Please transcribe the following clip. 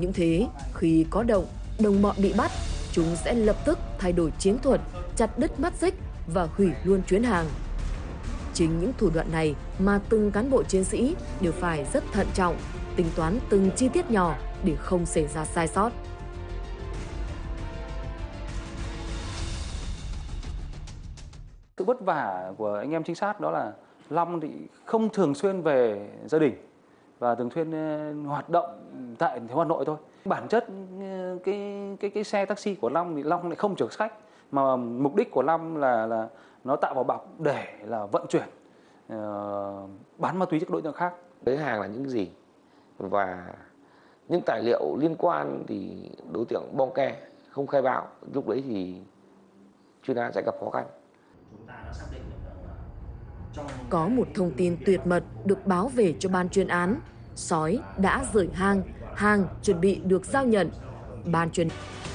những thế, khi có động, đồng bọn bị bắt, chúng sẽ lập tức thay đổi chiến thuật, chặt đứt mắt xích và hủy luôn chuyến hàng. Chính những thủ đoạn này mà từng cán bộ chiến sĩ đều phải rất thận trọng, tính toán từng chi tiết nhỏ để không xảy ra sai sót. Sự vất vả của anh em trinh sát đó là Long thì không thường xuyên về gia đình và thường xuyên hoạt động tại thành phố Hà Nội thôi. Bản chất cái xe taxi của Long thì Long lại không chở khách, mà mục đích của Long là nó tạo vỏ bọc để là vận chuyển bán ma túy cho các đối tượng khác. Lấy hàng là những gì và những tài liệu liên quan thì đối tượng bong ke không khai báo, lúc đấy thì chuyên án sẽ gặp khó khăn. Có một thông tin tuyệt mật được báo về cho ban chuyên án. Sói đã rời hang, hàng chuẩn bị được giao nhận. Ban chuyên